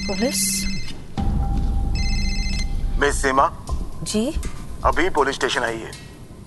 Police? Miss सीमा जी? अभी police station आई है।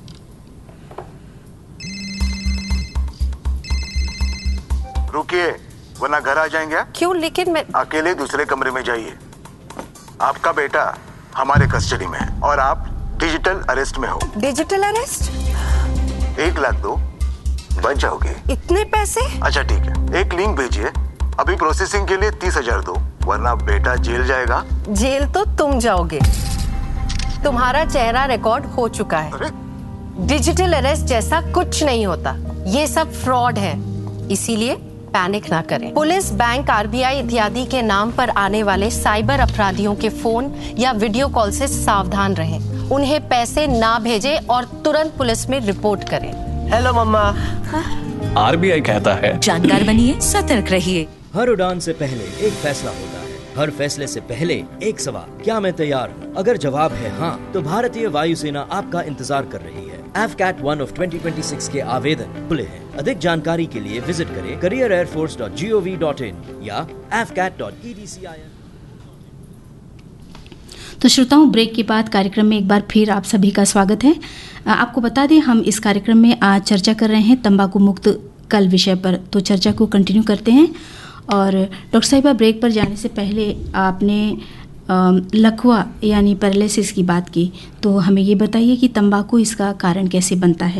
रुकिए वरना घर आ जाएंगे। क्यों? लेकिन मैं अकेले दूसरे कमरे में जाइए। आपका बेटा हमारे कस्टडी में है और आप डिजिटल अरेस्ट में हो। Digital arrest? 1 लाख दो, बच जाओगे। इतने पैसे? अच्छा ठीक है, एक लिंक भेजिए। अभी प्रोसेसिंग के लिए 30,000 दो, वरना बेटा जेल जाएगा। जेल तो तुम जाओगे। तुम्हारा चेहरा रिकॉर्ड हो चुका है। अरे? डिजिटल अरेस्ट जैसा कुछ नहीं होता, ये सब फ्रॉड है। इसीलिए पैनिक ना करें। पुलिस, बैंक, आरबीआई इत्यादि के नाम पर आने वाले साइबर अपराधियों के फोन या वीडियो कॉल से सावधान रहें। उन्हें पैसे ना भेजें और तुरंत पुलिस में रिपोर्ट करें। हेलो मम्मा। आरबीआई कहता है, जानकार बनिए, सतर्क रहिए। हर उड़ान से पहले एक फैसला होता है, हर फैसले से पहले एक सवाल, क्या मैं तैयार हूँ? अगर जवाब है हाँ, तो भारतीय वायुसेना आपका इंतजार कर रही है। AFCAT 1 of 2026 के आवेदन खुले हैं। अधिक जानकारी के लिए विजिट करें careerairforce.gov.in या afcat.edcin। तो श्रोताओं, ब्रेक के बाद कार्यक्रम में एक बार फिर आप सभी का स्वागत है। आपको बता दें, हम इस कार्यक्रम में आज चर्चा कर रहे हैं तंबाकू मुक्त कल विषय पर। तो चर्चा को कंटिन्यू करते हैं। और डॉक्टर साहिबा, ब्रेक पर जाने से पहले आपने लकवा यानी पैरालिसिस की बात की, तो हमें ये बताइए कि तंबाकू इसका कारण कैसे बनता है?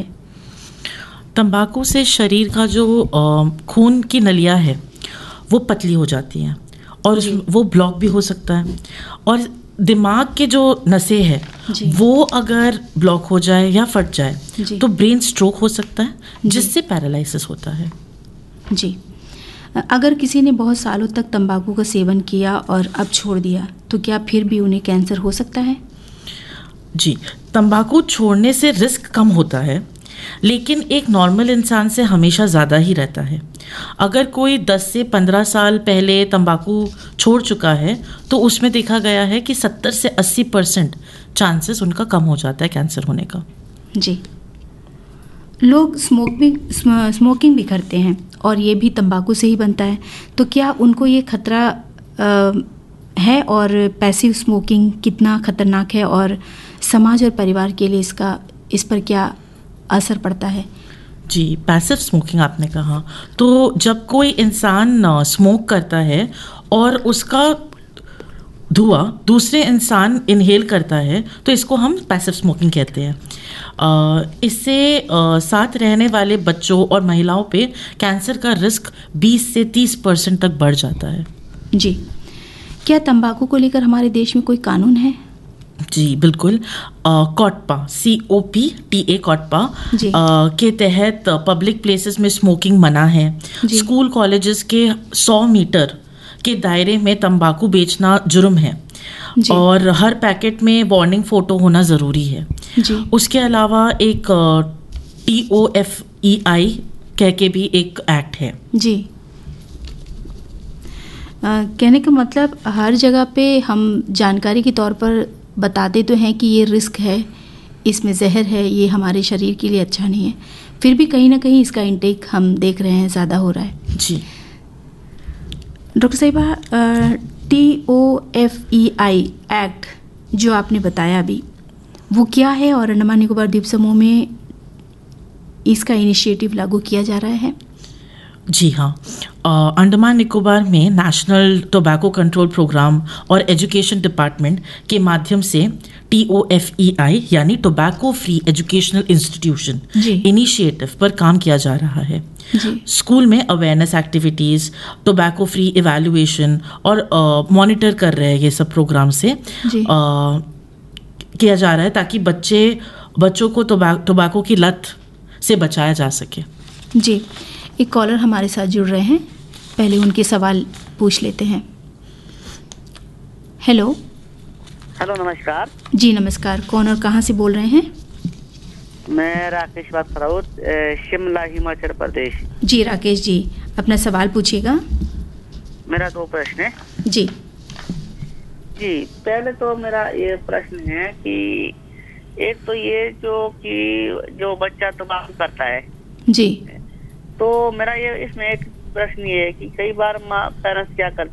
तंबाकू से शरीर का जो खून की नलियाँ है वो पतली हो जाती हैं और वो ब्लॉक भी हो सकता है। और दिमाग के जो नसें हैं वो अगर ब्लॉक हो जाए या फट जाए तो ब्रेन स्ट्रोक हो सकता है, जिससे पैरालिसिस होता है। जी, अगर किसी ने बहुत सालों तक तंबाकू का सेवन किया और अब छोड़ दिया, तो क्या फिर भी उन्हें कैंसर हो सकता है? जी, तंबाकू छोड़ने से रिस्क कम होता है, लेकिन एक नॉर्मल इंसान से हमेशा ज़्यादा ही रहता है। अगर कोई 10 से 15 साल पहले तंबाकू छोड़ चुका है तो उसमें देखा गया है कि 70 से 80% चांसेस उनका कम हो जाता है कैंसर होने का। जी, लोग स्मोकिंग भी करते हैं और ये भी तंबाकू से ही बनता है, तो क्या उनको ये खतरा है? और पैसिव स्मोकिंग कितना खतरनाक है और समाज और परिवार के लिए इस पर क्या असर पड़ता है? जी, पैसिव स्मोकिंग आपने कहा, तो जब कोई इंसान स्मोक करता है और उसका धुआं दूसरे इंसान इनहेल करता है तो इसको हम पैसिव स्मोकिंग कहते हैं। इससे साथ रहने वाले बच्चों और महिलाओं पे कैंसर का रिस्क 20 से 30% तक बढ़ जाता है। जी, क्या तंबाकू को लेकर हमारे देश में कोई कानून है? जी बिल्कुल, कॉटपा COPTA कॉटपा के तहत पब्लिक प्लेसेस में स्मोकिंग मना है। स्कूल कॉलेजेस के 100 मीटर के दायरे में तंबाकू बेचना जुर्म है और हर पैकेट में वार्निंग फोटो होना ज़रूरी है। उसके अलावा एक TOFEI कह के भी एक एक्ट है। जी, कहने का मतलब हर जगह पे हम जानकारी के तौर पर बताते तो हैं कि ये रिस्क है, इसमें जहर है, ये हमारे शरीर के लिए अच्छा नहीं है, फिर भी कहीं ना कहीं इसका इंटेक हम देख रहे हैं ज़्यादा हो रहा है। जी डॉक्टर साहिबा, TOFEI एक्ट जो आपने बताया अभी, वो क्या है और अंडमान निकोबार द्वीप समूह में इसका इनिशिएटिव लागू किया जा रहा है? जी हाँ, अंडमान निकोबार में नेशनल टोबैको कंट्रोल प्रोग्राम और एजुकेशन डिपार्टमेंट के माध्यम से TOFEI यानी tobacco free educational institution initiative पर काम किया जा रहा है। स्कूल में awareness activities, tobacco free evaluation और मॉनिटर कर रहे हैं ये सब प्रोग्राम से किया जा रहा है ताकि बच्चों को टोबैको की लत से बचाया जा सके। जी, एक कॉलर हमारे साथ जुड़ रहे हैं, पहले उनके सवाल पूछ लेते हैं। हेलो। हेलो, नमस्कार। जी नमस्कार, कौन और कहाँ से बोल रहे हैं? मैं राकेश बात कर रहा हूँ, शिमला, हिमाचल प्रदेश। जी राकेश जी, अपना सवाल पूछिएगा। मेरा 2 प्रश्न है। जी जी, पहले तो मेरा ये प्रश्न है कि एक तो ये जो बच्चा तंबाकू करता है जी, तो मेरा ये इसमें एक प्रश्न ये है कि कई बार पेरेंट्स क्या करते